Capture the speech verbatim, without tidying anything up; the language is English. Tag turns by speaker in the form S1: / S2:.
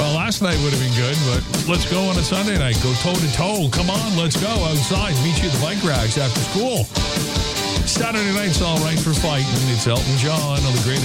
S1: Well, last night would have been good, but let's go on a Sunday night. Go toe-to-toe. Come on, let's go outside. Meet you at the bike racks after school. Saturday night's all right for fighting. It's Elton John on the greatest